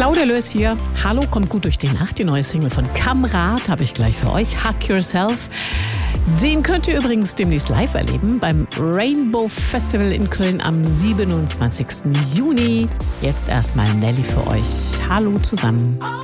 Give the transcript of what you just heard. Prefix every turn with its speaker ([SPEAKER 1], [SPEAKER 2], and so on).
[SPEAKER 1] Claudia Löß hier. Hallo, kommt gut durch die Nacht. Die neue Single von Kamrat habe ich gleich für euch. Hug Yourself. Den könnt ihr übrigens demnächst live erleben beim Rainbow Festival in Köln am 27. Juni. Jetzt erstmal Nelly für euch. Hallo zusammen.